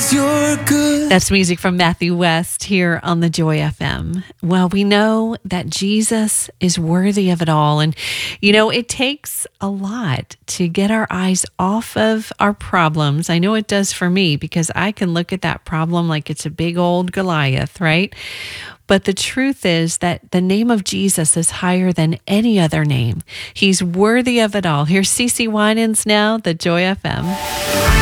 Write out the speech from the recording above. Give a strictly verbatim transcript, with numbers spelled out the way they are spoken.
you're good. That's music from Matthew West here on the Joy F M. Well, we know that Jesus is worthy of it all. And, you know, it takes a lot to get our eyes off of our problems. I know it does for me, because I can look at that problem like it's a big old Goliath, right? But the truth is that the name of Jesus is higher than any other name. He's worthy of it all. Here's CeCe Winans now, the Joy F M.